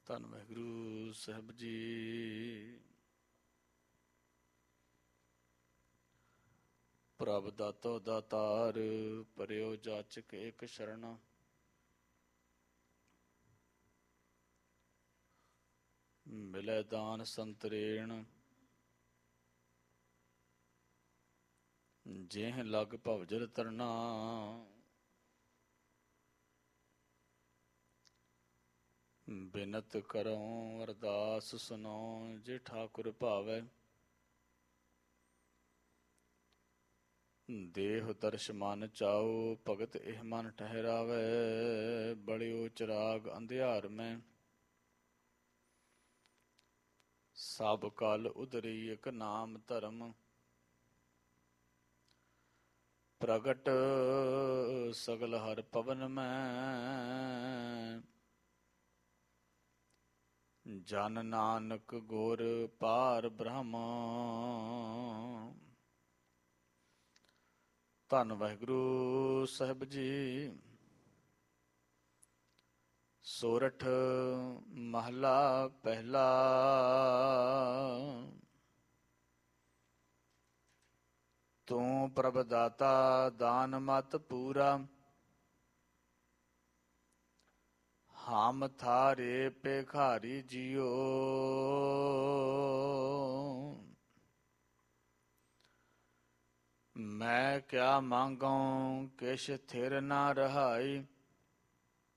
ਧੰਨ ਵਾਹਿਗੁਰੂ ਸਾਹਿਬ ਜੀ। ਪ੍ਰਭ ਦਾਤੋ ਦਾਤਾਰ, ਪਰਿਓ ਜਾਚਕ ਇਕ ਸ਼ਰਨ। ਮਿਲੈ ਦਾਨ ਸੰਤਰੇਣ, ਜਿਹ ਲਗ ਭਵਜਲ ਤਰਨਾ। ਬਿਨਤ ਕਰਉ ਅਰਦਾਸ ਸੁਨੋ, ਜੇ ਠਾਕੁਰ ਭਾਵੈ। ਦੇਹ ਦਰਸ਼ ਮਨ ਚਾਉ, ਭਗਤ ਇਹ ਮਨ ਠਹਿਰਾਵੈ। ਬਲਿਓ ਚਿਰਾਗ ਅੰਧਿਆਰ ਮੈਂ, ਸਭ ਕਲ ਉਦਰੀ ਇਕ ਨਾਮ ਧਰਮ। ਪ੍ਰਗਟ ਸਗਲ ਹਰ ਪਵਨ ਮੈਂ, ਜਨ ਨਾਨਕ ਗੁਰ ਪਾਰ ਬ੍ਰਹਮ। ਧੰਨ ਵਾਹਿਗੁਰੂ ਸਾਹਿਬ ਜੀ। ਸੋਰਠ ਮਹਲਾ ਪਹਿਲਾ। ਤੂੰ ਪ੍ਰਭ ਦਾਤਾ ਦਾਨ ਮਤ ਪੂਰਾ, ਹਮ ਥਾਰੇ ਭੇਖਾਰੀ ਜੀਓ। ਮੈਂ ਕਿਆ ਮੰਗਉ ਕਿਛ ਥਿਰ ਨਾ ਰਹਾਈ,